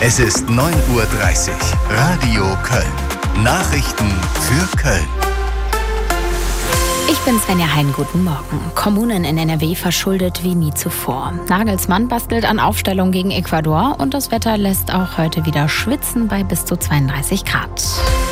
Es ist 9:30 Uhr. Radio Köln. Nachrichten für Köln. Ich bin Svenja Hein, guten Morgen. Kommunen in NRW verschuldet wie nie zuvor. Nagelsmann bastelt an Aufstellung gegen Ecuador und das Wetter lässt auch heute wieder schwitzen bei bis zu 32 Grad.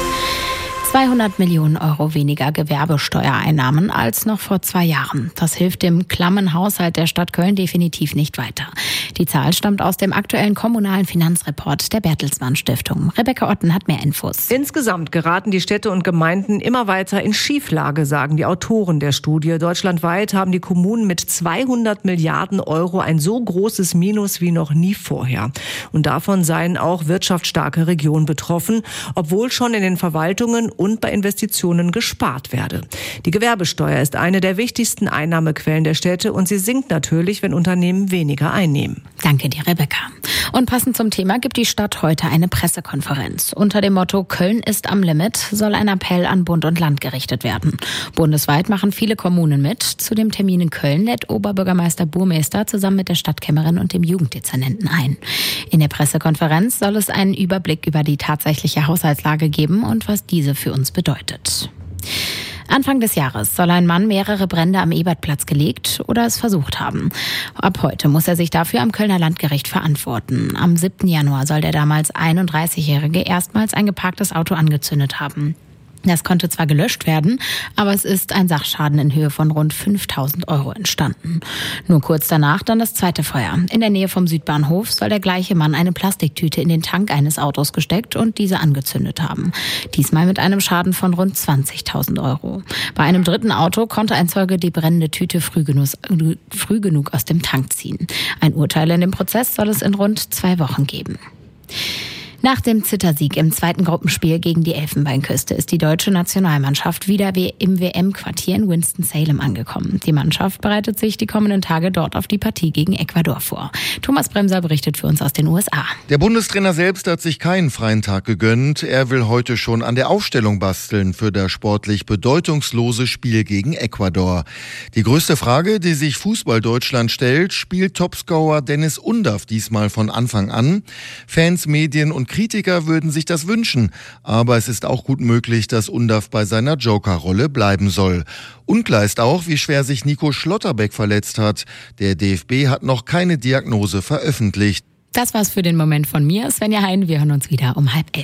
200 Millionen Euro weniger Gewerbesteuereinnahmen als noch vor 2 Jahren. Das hilft dem klammen Haushalt der Stadt Köln definitiv nicht weiter. Die Zahl stammt aus dem aktuellen kommunalen Finanzreport der Bertelsmann Stiftung. Rebecca Otten hat mehr Infos. Insgesamt geraten die Städte und Gemeinden immer weiter in Schieflage, sagen die Autoren der Studie. Deutschlandweit haben die Kommunen mit 200 Milliarden Euro ein so großes Minus wie noch nie vorher. Und davon seien auch wirtschaftsstarke Regionen betroffen, obwohl schon in den Verwaltungen und bei Investitionen gespart werde. Die Gewerbesteuer ist eine der wichtigsten Einnahmequellen der Städte und sie sinkt natürlich, wenn Unternehmen weniger einnehmen. Danke dir, Rebecca. Und passend zum Thema gibt die Stadt heute eine Pressekonferenz. Unter dem Motto Köln ist am Limit soll ein Appell an Bund und Land gerichtet werden. Bundesweit machen viele Kommunen mit. Zu dem Termin in Köln lädt Oberbürgermeister Burmester zusammen mit der Stadtkämmerin und dem Jugenddezernenten ein. In der Pressekonferenz soll es einen Überblick über die tatsächliche Haushaltslage geben und was diese für uns bedeutet. Anfang des Jahres soll ein Mann mehrere Brände am Ebertplatz gelegt oder es versucht haben. Ab heute muss er sich dafür am Kölner Landgericht verantworten. Am 7. Januar soll der damals 31-Jährige erstmals ein geparktes Auto angezündet haben. Das konnte zwar gelöscht werden, aber es ist ein Sachschaden in Höhe von rund 5.000 Euro entstanden. Nur kurz danach dann das zweite Feuer. In der Nähe vom Südbahnhof soll der gleiche Mann eine Plastiktüte in den Tank eines Autos gesteckt und diese angezündet haben. Diesmal mit einem Schaden von rund 20.000 Euro. Bei einem dritten Auto konnte ein Zeuge die brennende Tüte früh genug aus dem Tank ziehen. Ein Urteil in dem Prozess soll es in rund 2 Wochen geben. Nach dem Zittersieg im zweiten Gruppenspiel gegen die Elfenbeinküste ist die deutsche Nationalmannschaft wieder im WM-Quartier in Winston-Salem angekommen. Die Mannschaft bereitet sich die kommenden Tage dort auf die Partie gegen Ecuador vor. Thomas Bremser berichtet für uns aus den USA. Der Bundestrainer selbst hat sich keinen freien Tag gegönnt. Er will heute schon an der Aufstellung basteln für das sportlich bedeutungslose Spiel gegen Ecuador. Die größte Frage, die sich Fußball-Deutschland stellt, spielt Topscorer Dennis Undaff diesmal von Anfang an? Fans, Medien und Kritiker würden sich das wünschen, aber es ist auch gut möglich, dass Undaff bei seiner Joker-Rolle bleiben soll. Unklar ist auch, wie schwer sich Nico Schlotterbeck verletzt hat. Der DFB hat noch keine Diagnose veröffentlicht. Das war's für den Moment von mir, Svenja Hein. Wir hören uns wieder um 10:30.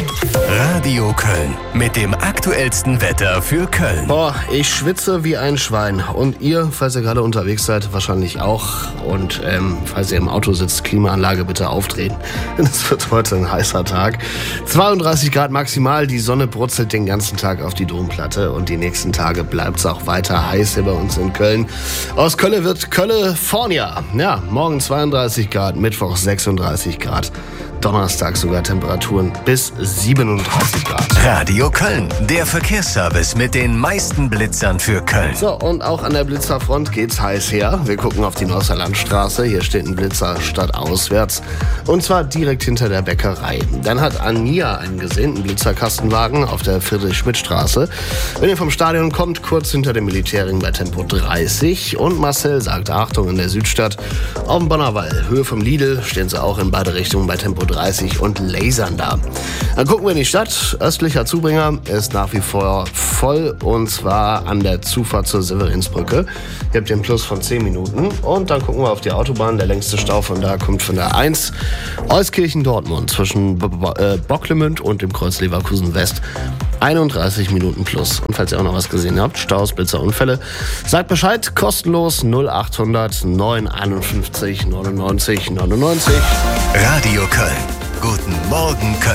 Radio Köln mit dem aktuellsten Wetter für Köln. Ich schwitze wie ein Schwein. Und ihr, falls ihr gerade unterwegs seid, wahrscheinlich auch. Und falls ihr im Auto sitzt, Klimaanlage bitte aufdrehen. Es wird heute ein heißer Tag. 32 Grad maximal. Die Sonne brutzelt den ganzen Tag auf die Domplatte. Und die nächsten Tage bleibt's auch weiter heiß hier bei uns in Köln. Aus Köln wird California. Ja, morgen 32 Grad, Mittwoch 36 Grad. Donnerstag sogar Temperaturen bis 37 Grad. Radio Köln, der Verkehrsservice mit den meisten Blitzern für Köln. So, und auch an der Blitzerfront geht's heiß her. Wir gucken auf die Neusser Landstraße. Hier steht ein Blitzer stadtauswärts. Und zwar direkt hinter der Bäckerei. Dann hat Ania einen gesehen, einen Blitzerkastenwagen auf der Friedrich-Schmidt-Straße. Wenn ihr vom Stadion kommt, kurz hinter dem Militärring bei Tempo 30. Und Marcel sagt, Achtung, in der Südstadt auf dem Bonnerwall, Höhe vom Lidl, stehen sie auch in beide Richtungen bei Tempo 30 und lasern da. Dann gucken wir in die Stadt. Östlicher Zubringer ist nach wie vor voll und zwar an der Zufahrt zur Severinsbrücke. Ihr habt den Plus von 10 Minuten und dann gucken wir auf die Autobahn. Der längste Stau von da kommt von der 1 Euskirchen-Dortmund zwischen Bocklemünd und dem Kreuz Leverkusen West. 31 Minuten plus. Und falls ihr auch noch was gesehen habt, Staus, Blitzer, Unfälle, sagt Bescheid, kostenlos 0800 951 99 99. Radio Köln. Guten Morgen Köln.